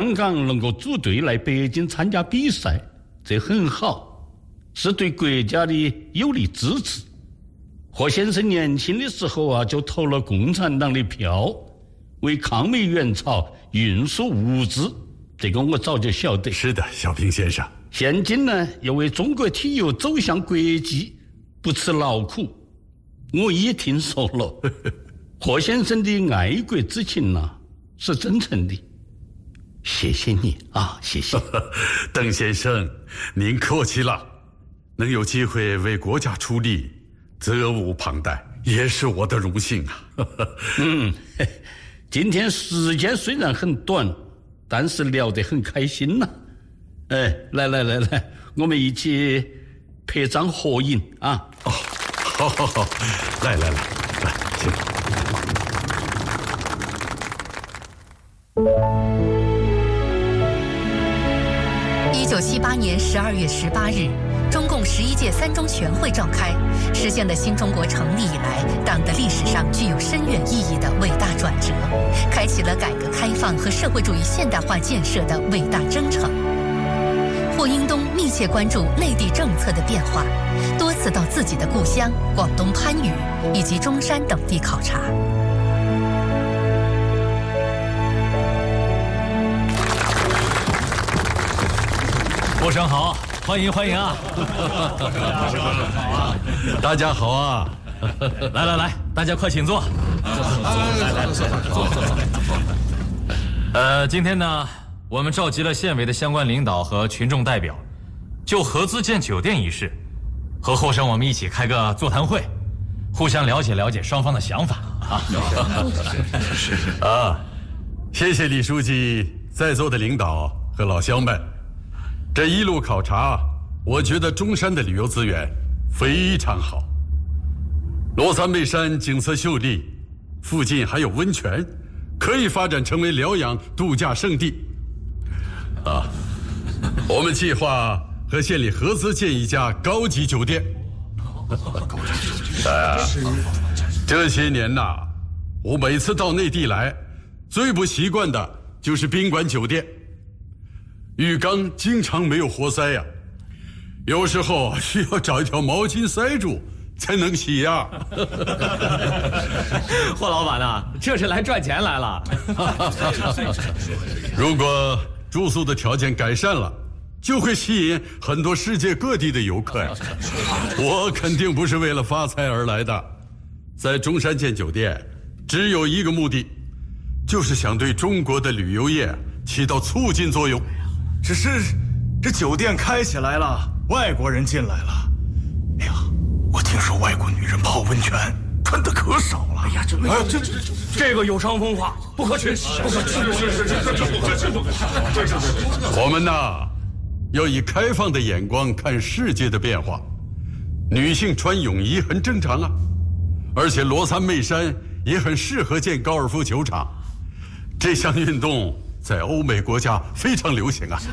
香港能够组队来北京参加比赛，这很好，是对国家的有力支持。霍先生年轻的时候啊，就投了共产党的票，为抗美援朝运输物资，这个我早就晓得。 是的，小平先生。 现今呢，又为中国体育走向国际不辞劳苦。我也听说了，霍先生的爱国之情啊，是真诚的。谢谢你啊，谢谢。 邓先生，您客气了。能有机会为国家出力，责无旁贷，也是我的荣幸啊。 今天时间虽然很短，但是聊得很开心呐。来，我们一起拍张合影啊！ 哦，好，来，请。 1978年12月18日，中共11届三中全会召开，实现了新中国成立以来党的历史上具有深远意义的伟大转折，开启了改革开放和社会主义现代化建设的伟大征程。霍英东密切关注内地政策的变化，多次到自己的故乡广东番禺以及中山等地考察。 霍生好，欢迎啊！ 大家好啊！ 来，大家快请坐。来，坐。今天呢，我们召集了县委的相关领导和群众代表，就合资建酒店一事，和霍生我们一起开个座谈会，互相了解双方的想法啊。 谢谢李书记，在座的领导和老乡们。这一路考察，我觉得中山的旅游资源非常好。罗三妹山景色秀丽，附近还有温泉，可以发展成为疗养度假胜地。我们计划和县里合资建一家高级酒店。这些年呐，我每次到内地来，最不习惯的就是宾馆酒店。浴缸经常没有活塞呀，有时候需要找一条毛巾塞住才能洗呀。 霍老板呐，这是来赚钱来了。 如果住宿的条件改善了，就会吸引很多世界各地的游客呀。我肯定不是为了发财而来的，在中山建酒店只有一个目的，就是想对中国的旅游业起到促进作用。 只是这酒店开起来了，外国人进来了。哎呀，我听说外国女人泡温泉穿的可少了。哎呀， 这个有伤风化，不可取，不可取。 我们呐，要以开放的眼光看世界的变化。女性穿泳衣很正常啊，而且罗三妹山也很适合建高尔夫球场。这项运动在欧美国家非常流行啊。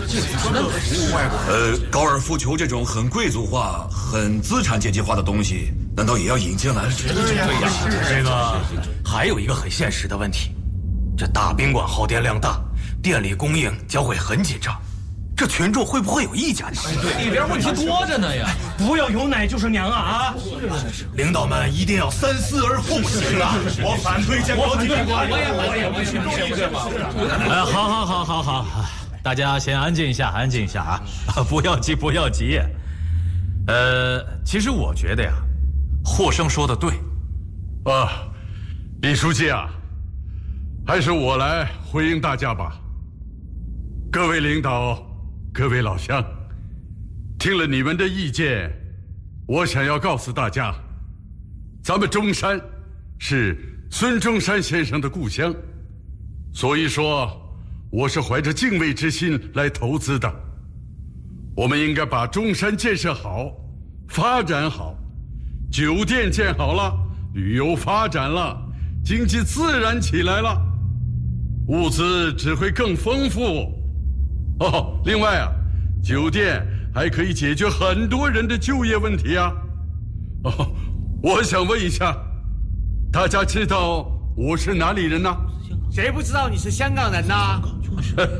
高尔夫球这种很贵族化、很资产阶级化的东西，难道也要引进来？ 对呀，这个还有一个很现实的问题，这大宾馆耗电量大，电力供应将会很紧张，这群众会不会有意见呢？ 对，里边问题多着呢呀！ 不要有奶就是娘啊！领导们一定要三思而后行啊！ 我反对建高级宾馆。 我也不群众意见嘛。 好，大家先安静一下啊！不要急。其实我觉得呀，霍生说的对。 李书记啊，还是我来回应大家吧。各位领导，各位老乡，听了你们的意见，我想要告诉大家，咱们中山是孙中山先生的故乡，所以说我是怀着敬畏之心来投资的。我们应该把中山建设好，发展好，酒店建好了，旅游发展了，经济自然起来了，物资只会更丰富。另外啊，酒店还可以解决很多人的就业问题啊。我想问一下，大家知道我是哪里人呢？ 谁不知道你是香港人呢？